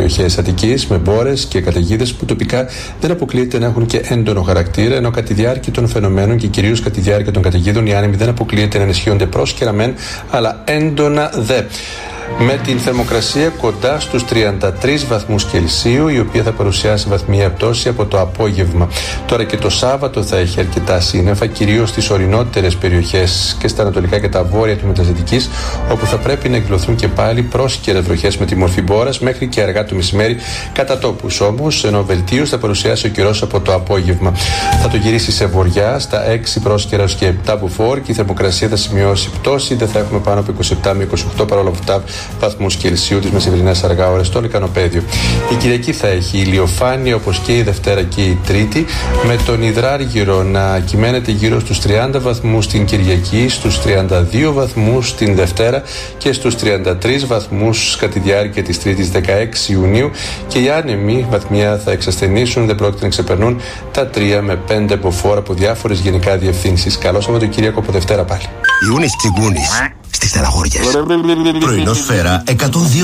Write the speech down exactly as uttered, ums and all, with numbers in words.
περιοχές Αττικής με μπόρες και καταιγίδες που τοπικά δεν αποκλείεται να έχουν και έντονο χαρακτήρα, ενώ κατά τη διάρκεια των φαινομένων και κυρίως κατά τη διάρκεια των καταιγίδων οι άνεμοι δεν αποκλείεται να ενισχύονται πρόσκαιρα μεν, αλλά έντονα δε. Με την θερμοκρασία κοντά στους τριάντα τρεις βαθμούς Κελσίου, η οποία θα παρουσιάσει βαθμιαία πτώση από το απόγευμα. Τώρα και το Σάββατο θα έχει αρκετά σύννεφα, κυρίως στις ορεινότερες περιοχές και στα ανατολικά και τα βόρεια του Μεταζητικής, όπου θα πρέπει να εκδηλωθούν και πάλι πρόσκαιρες βροχές με τη μορφή μπόρας μέχρι και αργά το μεσημέρι κατά τόπους. Όμως, ενώ βελτίωση θα παρουσιάσει ο καιρός από το απόγευμα. Θα το γυρίσει σε βορειά, στα έξι πρόσκαιρα και επτά μποφόρ και η θερμοκρασία θα σημειώσει πτώση. Δεν θα έχουμε πάνω από είκοσι επτά με είκοσι οκτώ παρόλα αυτά βαθμούς Κελσίου τις μεσημερινές αργά ώρες στο Λυκανοπαίδιο. Η Κυριακή θα έχει ηλιοφάνεια όπως και η Δευτέρα και η Τρίτη, με τον Υδράργυρο να κυμαίνεται γύρω στους τριάντα βαθμούς την Κυριακή, στους τριάντα δύο βαθμούς την Δευτέρα και στους τριάντα τρεις βαθμούς κατά τη διάρκεια της Τρίτης δεκαέξι Ιουνίου, και οι άνεμοι βαθμιά θα εξασθενήσουν, δεν πρόκειται να ξεπερνούν τα τρία με πέντε μποφόρ από διάφορες γενικά διευθύνσεις. Καλό Σαββατοκύριακο από Δευτέρα πάλι. Ιούνις τσιγκούνις στις Στεναχώριες. Πρωινό Σφαίρα εκατόν δύο.